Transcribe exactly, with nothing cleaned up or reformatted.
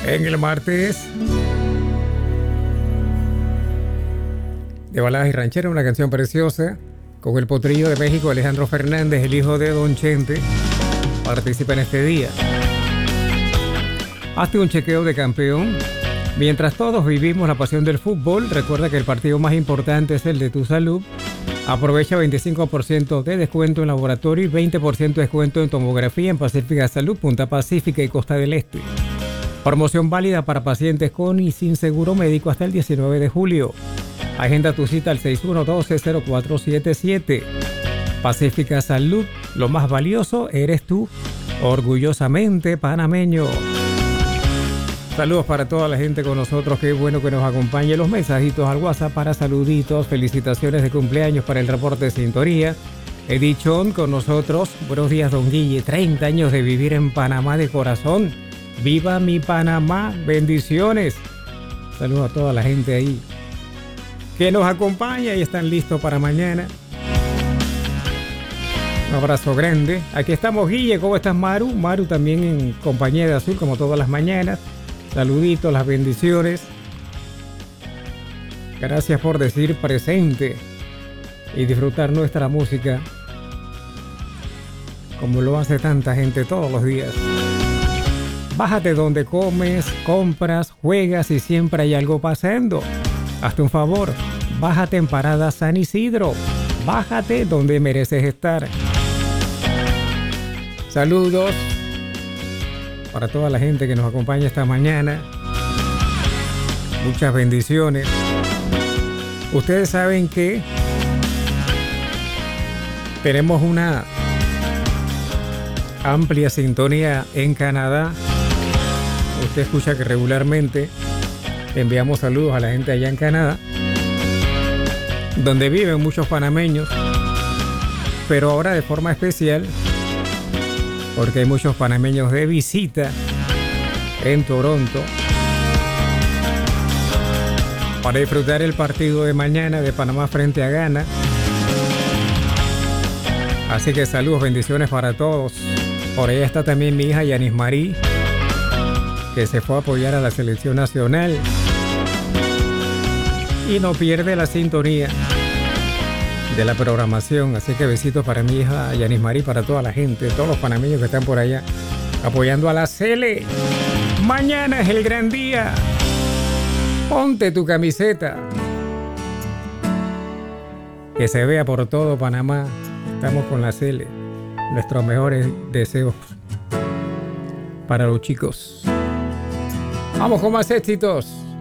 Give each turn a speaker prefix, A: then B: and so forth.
A: En el martes de baladas y ranchera, una canción preciosa con el potrillo de México, Alejandro Fernández, el hijo de Don Chente, participa en este día. Hazte un chequeo de campeón. Mientras todos vivimos la pasión del fútbol, recuerda que el partido más importante es el de tu salud. Aprovecha veinticinco por ciento de descuento en laboratorio y veinte por ciento de descuento en tomografía en Pacífica Salud, Punta Pacífica y Costa del Este. Promoción válida para pacientes con y sin seguro médico hasta el diecinueve de julio. Agenda tu cita al seis uno uno dos, cero cuatro siete siete. Pacífica Salud, lo más valioso eres tú. Orgullosamente panameño. Saludos para toda la gente con nosotros, qué bueno que nos acompañe. Los mensajitos al WhatsApp para saluditos, felicitaciones de cumpleaños para el reporte de sintonía. Edichón con nosotros, buenos días don Guille, treinta años de vivir en Panamá de corazón. ¡Viva mi Panamá! ¡Bendiciones! Saludos a toda la gente ahí que nos acompaña y están listos para mañana. Un abrazo grande. Aquí estamos, Guille, ¿cómo estás, Maru? Maru también en compañía de Azul como todas las mañanas. Saluditos, las bendiciones. Gracias por decir presente y disfrutar nuestra música como lo hace tanta gente todos los días. Bájate donde comes, compras, juegas y siempre hay algo pasando. Hazte un favor, bájate en Parada San Isidro. Bájate donde mereces estar. Saludos para toda la gente que nos acompaña esta mañana. Muchas bendiciones. Ustedes saben que tenemos una amplia sintonía en Canadá. Usted escucha que regularmente enviamos saludos a la gente allá en Canadá, donde viven muchos panameños, pero ahora de forma especial porque hay muchos panameños de visita en Toronto para disfrutar el partido de mañana de Panamá frente a Ghana. Así que saludos, bendiciones para todos. Por ahí está también mi hija Yanis Marí, que se fue a apoyar a la selección nacional y no pierde la sintonía de la programación. Así que besitos para mi hija Yanis Marí, para toda la gente, todos los panameños que están por allá apoyando a la Cele. Mañana es el gran día. Ponte tu camiseta, que se vea por todo Panamá. Estamos con la Cele. Nuestros mejores deseos para los chicos. Vamos con más éxitos.